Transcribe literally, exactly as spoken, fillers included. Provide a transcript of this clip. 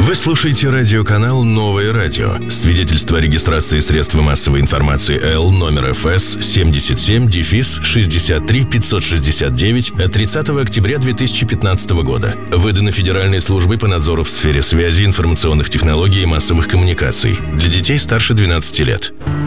Вы слушаете радиоканал «Новое радио». Свидетельство о регистрации средства массовой информации Л номер эф эс семьдесят семь шестьдесят три пятьсот шестьдесят девять от тридцатого октября две тысячи пятнадцатого года. Выдано Федеральной службой по надзору в сфере связи, информационных технологий и массовых коммуникаций. Для детей старше двенадцати лет.